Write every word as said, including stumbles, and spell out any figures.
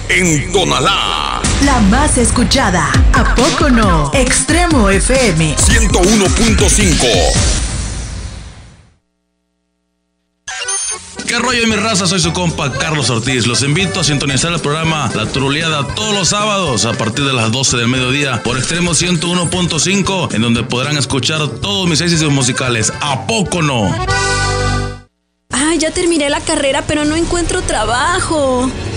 en Tonalá. La más escuchada, ¿a poco no? Extremo F M ciento uno punto cinco. ¿Qué rollo, mi raza? Soy su compa Carlos Ortiz. Los invito a sintonizar el programa La Truleada todos los sábados a partir de las doce del mediodía por Extremo ciento uno punto cinco, en donde podrán escuchar todos mis éxitos musicales. ¿A poco no? Ay, ya terminé la carrera, pero no encuentro trabajo.